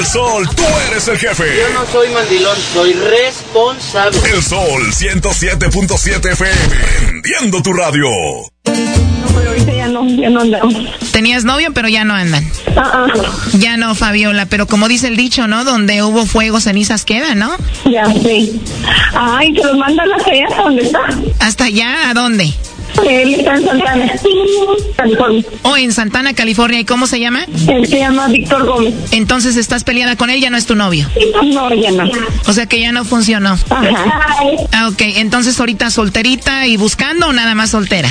El Sol, tú eres el jefe. Yo no soy mandilón, soy responsable. El Sol 107.7 FM, prendiendo tu radio. No, pero ahorita ya no andamos. Tenías novio, pero ya no andan. Ya no, Fabiola, pero como dice el dicho, ¿no? Donde hubo fuego, cenizas quedan, ¿no? Ya, sí. Ay, se los mandan hasta allá, ¿hasta dónde está? ¿Hasta allá? ¿A dónde? Él está en Santana, California. Oh, en Santana, California. ¿Y cómo se llama? Él se llama Víctor Gómez. Entonces, ¿estás peleada con él? ¿Ya no es tu novio? No, ya no. O sea que ya no funcionó. Ajá. Ah, ok. Entonces, ¿ahorita solterita y buscando o nada más soltera?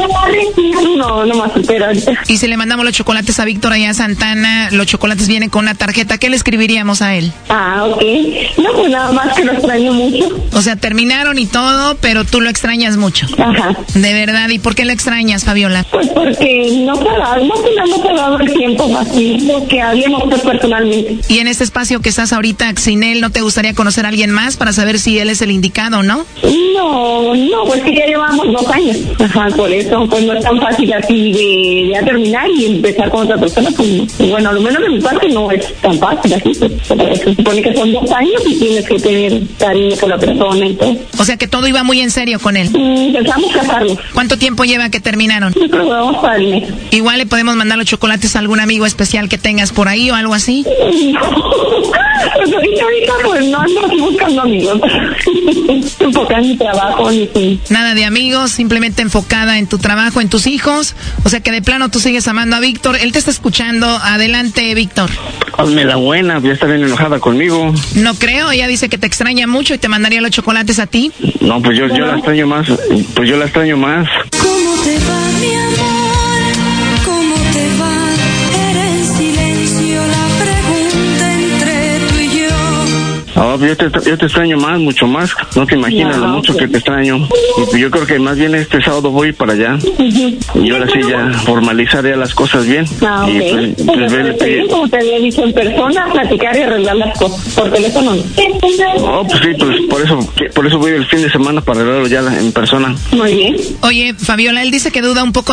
No más soltera ahorita. Y si le mandamos los chocolates a Víctor allá a Santana, los chocolates vienen con una tarjeta, ¿qué le escribiríamos a él? Ok. No, pues nada más que lo extraño mucho. O sea, terminaron y todo, pero tú lo extrañas mucho. Ajá. De verdad. ¿Y por qué lo extrañas, Fabiola? Pues porque no te ha dado el tiempo así, lo que hablemos personalmente. Y en este espacio que estás ahorita sin él, ¿no te gustaría conocer a alguien más para saber si él es el indicado o no? No, pues que ya llevamos 2 años. Ajá, por eso, pues no es tan fácil así de ya terminar y empezar con otra persona. Pues, bueno, a lo menos de mi parte no es tan fácil así. Pues, se supone que son 2 años y tienes que tener cariño por la persona y todo. O sea que todo iba muy en serio con él. Empezamos a casarnos. ¿Cuánto tiempo lleva que terminaron? Yo creo que vamos para el mes. Igual le podemos mandar los chocolates a algún amigo especial que tengas por ahí o algo así. Pues ahorita pues no ando buscando amigos. Enfocada en mi trabajo ni nada de amigos, simplemente enfocada en tu trabajo, en tus hijos. O sea que de plano tú sigues amando a Víctor. Él te está escuchando. Adelante, Víctor. Hazme la buena, ya está bien enojada conmigo. No creo, ella dice que te extraña mucho y te mandaría los chocolates a ti. No, pues yo la extraño más. Pues yo la extraño más. ¿Cómo te va, mi amor? ¿Cómo te va? Era en silencio la pregunta entre tú y yo. Yo te extraño más, mucho más. No te imaginas lo mucho que te extraño. Y pues yo creo que más bien este sábado voy para allá. Y ahora sí ya formalizar ya las cosas bien. Y pues como te había dicho, en persona, platicar y arreglar las cosas. Por teléfono no. Pues sí, pues por eso voy el fin de semana para arreglarlo ya en persona. Muy bien. Oye, Fabiola, él dice que duda un poco